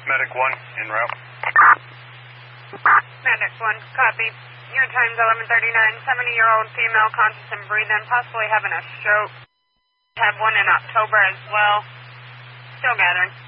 Medic 1, en route. Medic 1, copy. Your time's 11:39. 70-year-old female, conscious and breathing, possibly having a stroke. Had one in October as well. Still gathering.